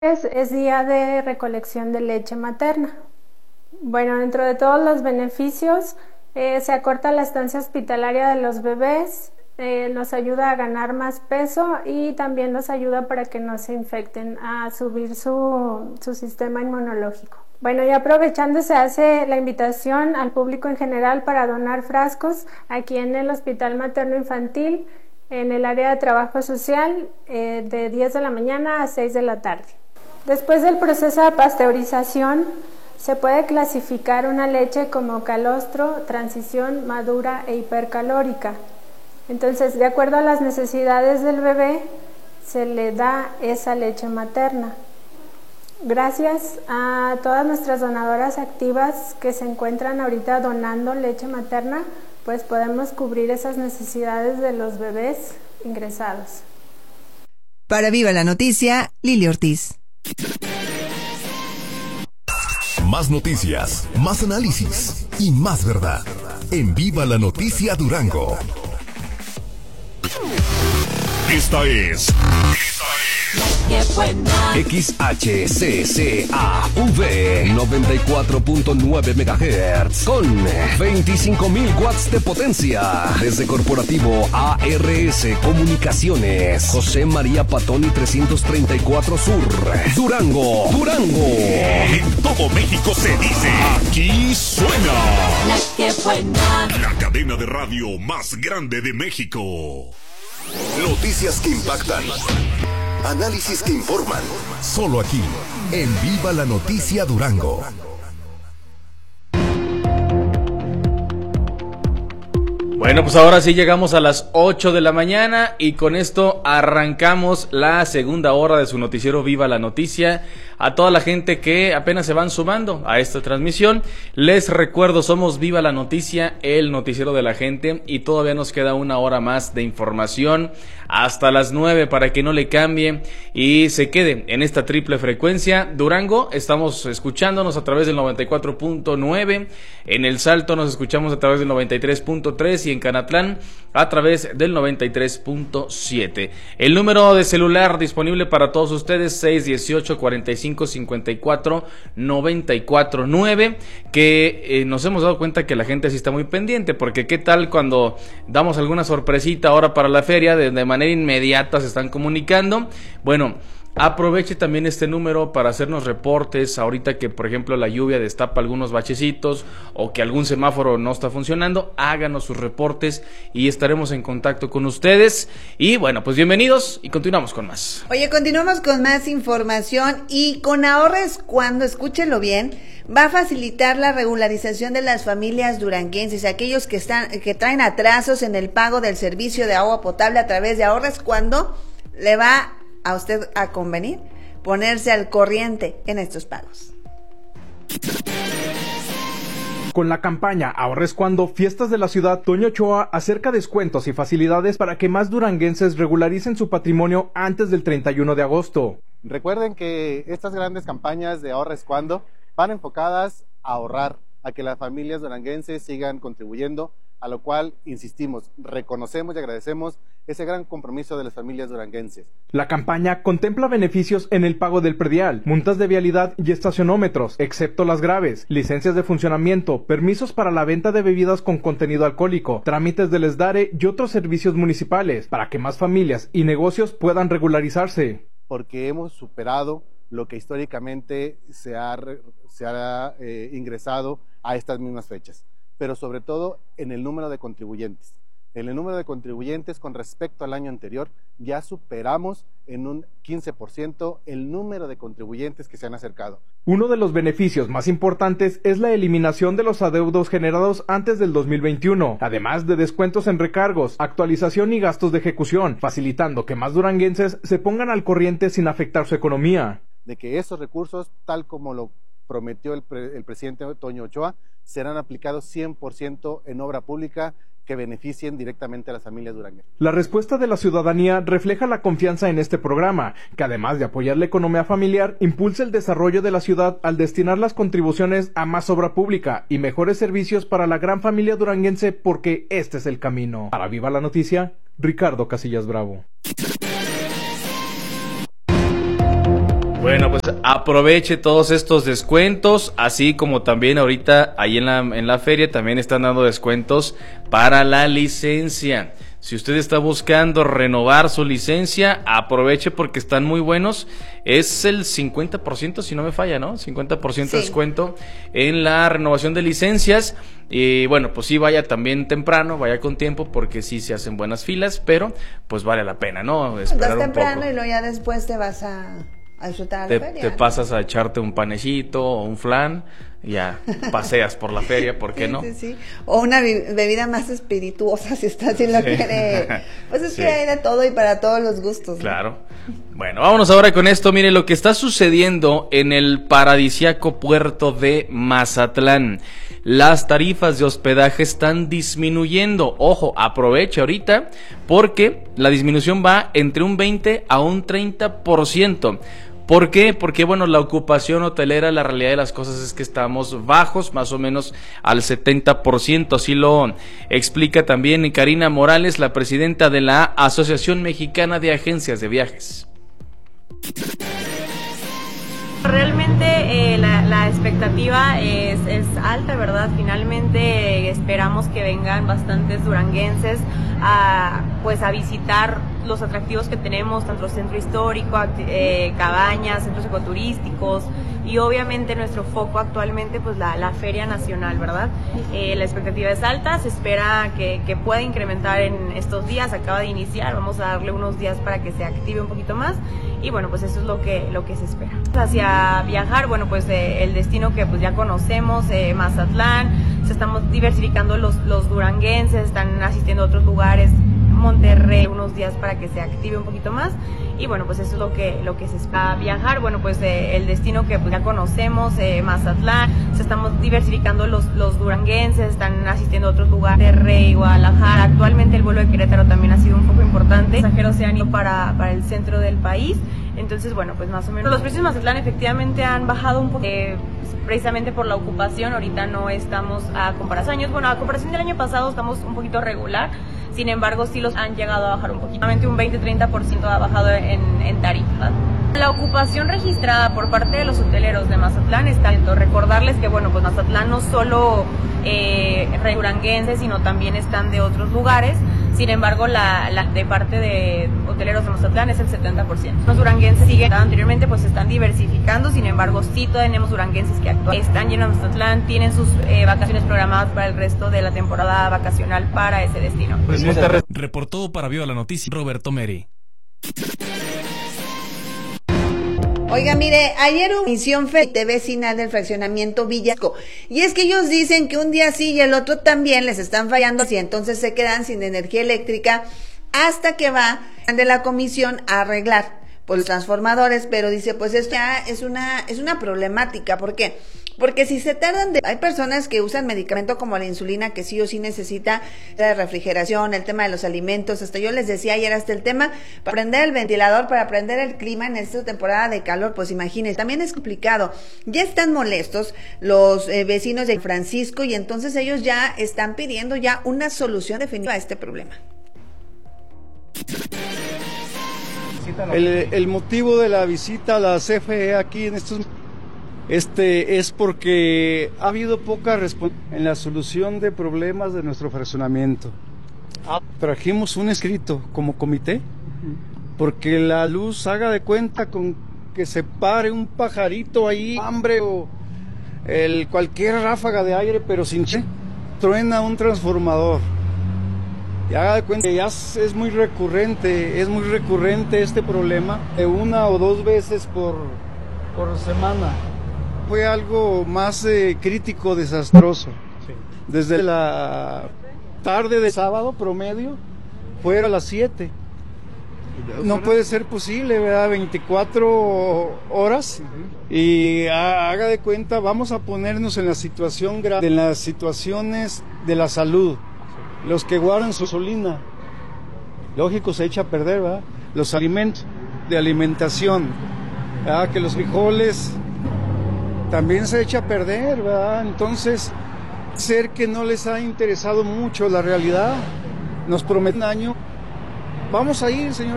Es día de recolección de leche materna. Bueno, dentro de todos los beneficios, se acorta la estancia hospitalaria de los bebés, nos ayuda a ganar más peso y también nos ayuda para que no se infecten, a subir su sistema inmunológico. Bueno, y aprovechando, se hace la invitación al público en general para donar frascos aquí en el Hospital Materno Infantil, en el área de trabajo social, de 10 de la mañana a 6 de la tarde. Después del proceso de pasteurización, se puede clasificar una leche como calostro, transición, madura e hipercalórica. Entonces, de acuerdo a las necesidades del bebé, se le da esa leche materna. Gracias a todas nuestras donadoras activas que se encuentran ahorita donando leche materna, pues podemos cubrir esas necesidades de los bebés ingresados. Para Viva la Noticia, Lili Ortiz. Más noticias, más análisis y más verdad. En Viva la Noticia Durango. Esta es XHCCAV 94.9 MHz con 25.000 watts de potencia. Desde Corporativo ARS Comunicaciones, José María Patoni 334 Sur, Durango. En todo México se dice, aquí suena La que buena. la cadena de radio más grande de México. Noticias que impactan. Análisis que informan. Solo aquí, en Viva la Noticia Durango. Bueno, pues ahora sí llegamos a las 8 de la mañana y con esto arrancamos la segunda hora de su noticiero Viva la Noticia. A toda la gente que apenas se van sumando a esta transmisión, les recuerdo, somos Viva la Noticia, el noticiero de la gente, y todavía nos queda una hora más de información hasta las 9 para que no le cambie y se quede en esta triple frecuencia. Durango, estamos escuchándonos a través del 94.9, en El Salto nos escuchamos a través del 93.3 y en Canatlán a través del 93.7. El número de celular disponible para todos ustedes, 618-45-54-94-9, que nos hemos dado cuenta que la gente sí está muy pendiente, porque qué tal cuando damos alguna sorpresita ahora para la feria, de manera inmediata se están comunicando. Bueno, aproveche también este número para hacernos reportes ahorita que, por ejemplo, la lluvia destapa algunos bachecitos o que algún semáforo no está funcionando. Háganos sus reportes y estaremos en contacto con ustedes. Y bueno, pues bienvenidos y continuamos con más. Oye, continuamos con más información y con Ahorres Cuando, escúchenlo bien, va a facilitar la regularización de las familias duranguenses, aquellos que traen atrasos en el pago del servicio de agua potable. A través de Ahorres Cuando le va a usted a convenir ponerse al corriente en estos pagos. Con la campaña Ahorres Cuando, Fiestas de la Ciudad, Toño Ochoa acerca descuentos y facilidades para que más duranguenses regularicen su patrimonio antes del 31 de agosto. Recuerden que estas grandes campañas de Ahorres Cuando van enfocadas a ahorrar, a que las familias duranguenses sigan contribuyendo, a lo cual, insistimos, reconocemos y agradecemos ese gran compromiso de las familias duranguenses. La campaña contempla beneficios en el pago del predial, multas de vialidad y estacionómetros, excepto las graves, licencias de funcionamiento, permisos para la venta de bebidas con contenido alcohólico, trámites del SDARE y otros servicios municipales, para que más familias y negocios puedan regularizarse. Porque hemos superado lo que históricamente se ha ingresado a estas mismas fechas, pero sobre todo en el número de contribuyentes. En el número de contribuyentes con respecto al año anterior, ya superamos en un 15% el número de contribuyentes que se han acercado. Uno de los beneficios más importantes es la eliminación de los adeudos generados antes del 2021, además de descuentos en recargos, actualización y gastos de ejecución, facilitando que más duranguenses se pongan al corriente sin afectar su economía. De que esos recursos, tal como lo prometió el presidente Toño Ochoa, serán aplicados 100% en obra pública que beneficien directamente a las familias duranguenses. La respuesta de la ciudadanía refleja la confianza en este programa, que además de apoyar la economía familiar, impulsa el desarrollo de la ciudad al destinar las contribuciones a más obra pública y mejores servicios para la gran familia duranguense, porque este es el camino. Para Viva la Noticia, Ricardo Casillas Bravo. Bueno, pues aproveche todos estos descuentos, así como también ahorita ahí en la feria también están dando descuentos para la licencia. Si usted está buscando renovar su licencia, aproveche porque están muy buenos. Es el 50%, si no me falla, ¿no? 50% Sí. de descuento en la renovación de licencias. Y bueno, pues sí, vaya también temprano, vaya con tiempo, porque sí se hacen buenas filas, pero pues vale la pena, ¿no? Esperar Vas un temprano poco. y luego ya después te vas a disfrutar Te, la feria. te pasas a echarte un panecito o un flan y ya paseas por la feria, ¿por qué Sí, no? sí, sí. O una bebida más espirituosa si está, si lo Sí. quiere. Pues es Sí. que hay de todo y para todos los gustos, ¿no? Claro. Bueno, vámonos ahora con esto. Mire lo que está sucediendo en el paradisíaco puerto de Mazatlán. Las tarifas de hospedaje están disminuyendo. Ojo, aproveche ahorita porque la disminución va entre un 20 a un 30%. ¿Por qué? Porque, bueno, la ocupación hotelera, la realidad de las cosas es que estamos bajos, más o menos al 70%. Así lo explica también Karina Morales, la presidenta de la Asociación Mexicana de Agencias de Viajes. Realmente la expectativa es alta, ¿verdad? Finalmente esperamos que vengan bastantes duranguenses a visitar los atractivos que tenemos, tanto centro histórico, cabañas, centros ecoturísticos y obviamente nuestro foco actualmente pues la Feria Nacional, ¿verdad? La expectativa es alta, se espera que pueda incrementar en estos días, acaba de iniciar, vamos a darle unos días para que se active un poquito más y bueno, pues eso es lo que se espera. Hacia viajar, bueno, pues el destino que pues ya conocemos, Mazatlán, se estamos diversificando los duranguenses, están asistiendo a otros lugares, Monterrey, unos días para que se active un poquito más y bueno, pues eso es lo que se espera. Viajar, bueno, pues el destino que pues ya conocemos, Mazatlán, se estamos diversificando los duranguenses, están asistiendo a otros lugares, Monterrey, Guadalajara, actualmente el vuelo de Querétaro también ha sido un foco importante, los pasajeros se han ido para el centro del país, entonces bueno, pues más o menos los precios de Mazatlán efectivamente han bajado un poco, precisamente por la ocupación, ahorita no estamos a comparación del año pasado estamos un poquito regular. Sin embargo, sí los han llegado a bajar un poquito, un 20-30% ha bajado en tarifas. La ocupación registrada por parte de los hoteleros de Mazatlán está alto. Recordarles que, bueno, pues Mazatlán no solo duranguenses, sino también están de otros lugares. Sin embargo, la de parte de hoteleros de Mazatlán es el 70%. Los duranguenses siguen anteriormente, pues se están diversificando. Sin embargo, sí todavía tenemos duranguenses que actualmente están llenos de Mazatlán, tienen sus vacaciones programadas para el resto de la temporada vacacional para ese destino. Reportó para Viva la Noticia Roberto Meri. Oiga, mire, ayer hubo misión vecinal del fraccionamiento Villasco, y es que ellos dicen que un día sí y el otro también les están fallando, y entonces se quedan sin energía eléctrica hasta que va de la comisión a arreglar por los transformadores, pero dice, pues esto ya es una problemática. ¿Por qué? Porque si se tardan hay personas que usan medicamento como la insulina que sí o sí necesita la refrigeración, el tema de los alimentos, hasta yo les decía ayer hasta el tema para prender el ventilador, para prender el clima en esta temporada de calor, pues imagínense, también es complicado. Ya están molestos los vecinos de Francisco y entonces ellos ya están pidiendo ya una solución definitiva a este problema. El motivo de la visita a la CFE aquí en estos es porque ha habido poca respuesta en la solución de problemas de nuestro fraccionamiento. Trajimos un escrito como comité porque la luz haga de cuenta con que se pare un pajarito ahí, hambre o cualquier ráfaga de aire, pero sin truena un transformador. Y haga de cuenta que ya es muy recurrente este problema, de una o dos veces por semana. Fue algo más crítico, desastroso. Sí. Desde la tarde de sábado promedio, fue a las 7. No puede ser posible, ¿verdad? 24 horas. Y haga de cuenta, vamos a ponernos en la situación grave, en las situaciones de la salud. Los que guardan su gasolina, lógico, se echa a perder, ¿verdad? Los alimentos de alimentación, ¿verdad? Que los frijoles también se echa a perder, ¿verdad? Entonces, ser que no les ha interesado mucho la realidad, nos prometen un año. Vamos a ir, señor.